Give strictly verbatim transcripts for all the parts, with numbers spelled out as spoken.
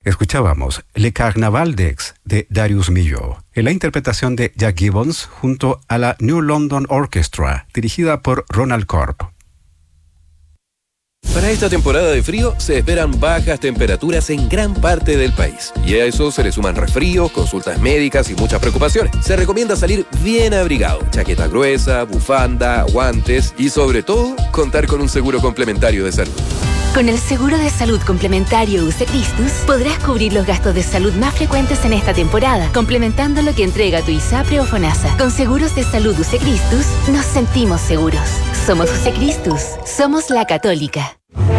Escuchábamos Le Carnaval d'Aix de Darius Milhaud, en la interpretación de Jack Gibbons junto a la New London Orchestra, dirigida por Ronald Corp. Para esta temporada de frío se esperan bajas temperaturas en gran parte del país. Y a eso se le suman resfríos, consultas médicas y muchas preocupaciones. Se recomienda salir bien abrigado, chaqueta gruesa, bufanda, guantes y sobre todo, contar con un seguro complementario de salud. Con el seguro de salud complementario U C Christus podrás cubrir los gastos de salud más frecuentes en esta temporada, complementando lo que entrega tu ISAPRE o FONASA. Con seguros de salud U C Christus nos sentimos seguros. Somos U C Christus. Somos la Católica.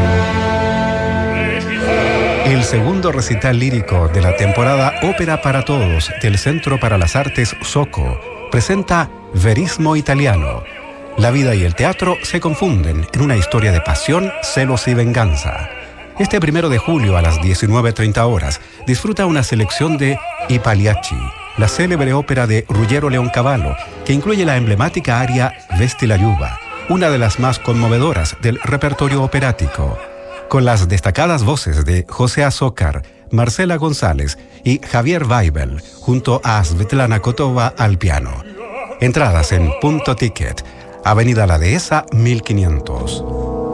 El segundo recital lírico de la temporada Ópera para Todos del Centro para las Artes Soco presenta Verismo Italiano. La vida y el teatro se confunden en una historia de pasión, celos y venganza. Este primero de julio a las diecinueve treinta horas disfruta una selección de I Pagliacci, la célebre ópera de Ruggero Leoncavallo, que incluye la emblemática aria Vesti la Giuba, una de las más conmovedoras del repertorio operático, con las destacadas voces de José Azócar, Marcela González y Javier Weibel, junto a Svetlana Kotova al piano. Entradas en Punto Ticket, Avenida La Dehesa, mil quinientos.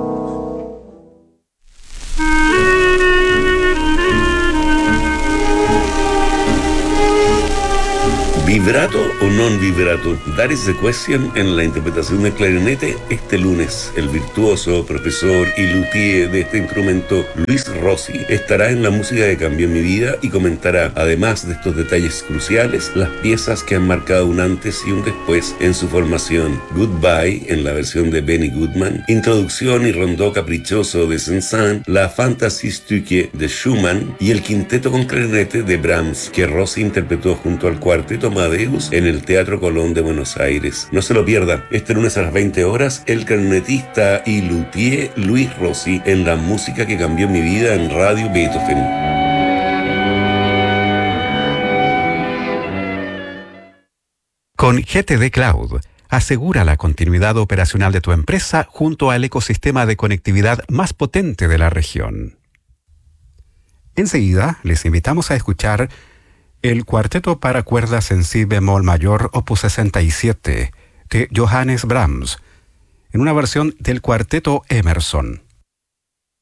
¿Vibrato o non vibrato? That is the question en la interpretación del clarinete este lunes. El virtuoso, profesor y luthier de este instrumento, Luis Rossi, estará en la música que cambió mi vida y comentará, además de estos detalles cruciales, las piezas que han marcado un antes y un después en su formación. Goodbye, en la versión de Benny Goodman, Introducción y Rondó Caprichoso de Saint-Saëns, la Fantasiestücke de Schumann y el quinteto con clarinete de Brahms, que Rossi interpretó junto al cuarteto Amadeus en el Teatro Colón de Buenos Aires. No se lo pierda, este lunes a las veinte horas, el clarinetista y luthier Luis Rossi en la música que cambió mi vida en Radio Beethoven. Con G T D Cloud, asegura la continuidad operacional de tu empresa junto al ecosistema de conectividad más potente de la región. Enseguida, les invitamos a escuchar el Cuarteto para cuerdas en si bemol mayor opus sesenta y siete de Johannes Brahms, en una versión del Cuarteto Emerson.